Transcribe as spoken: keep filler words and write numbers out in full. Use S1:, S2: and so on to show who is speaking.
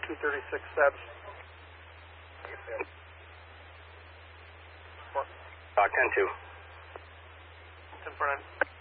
S1: two thirty-six Sebs.
S2: Uh, ten two.
S1: ten four nine.